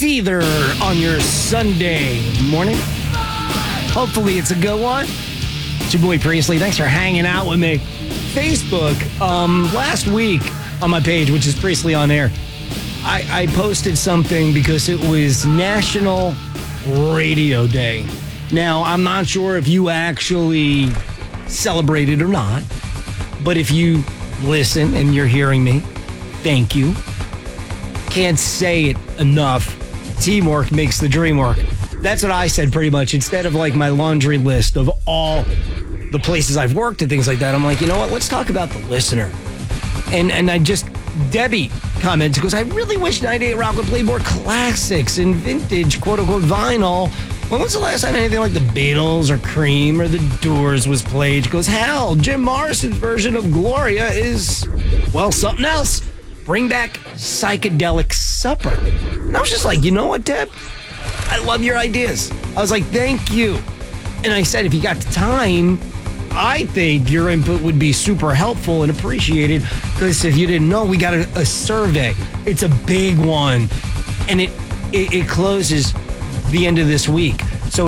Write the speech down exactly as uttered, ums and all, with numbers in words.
Seether on your Sunday morning. Hopefully it's a good one. It's your boy Priestley. Thanks for hanging out with me. Facebook, um, last week on my page, which is Priestley on Air, I, I posted something because it was National Radio Day. Now, I'm not sure if you actually celebrate it or not, but if you listen and you're hearing me, thank you. Can't say it enough. Teamwork makes the dream work. That's what I said pretty much. Instead of like my laundry list of all the places I've worked and things like that, I'm like, you know what? Let's talk about the listener. And and I just, Debbie comments, goes, I really wish ninety-eight Rock would play more classics and vintage, quote-unquote, vinyl. When was the last time anything like the Beatles or Cream or the Doors was played? She goes, hell, Jim Morrison's version of Gloria is, well, something else. Bring back Psychedelic Supper. And I was just like, you know what, Deb? I love your ideas. I was like, thank you. And I said, if you got the time, I think your input would be super helpful and appreciated, because if you didn't know, we got a, a survey. It's a big one, and it, it it closes the end of this week.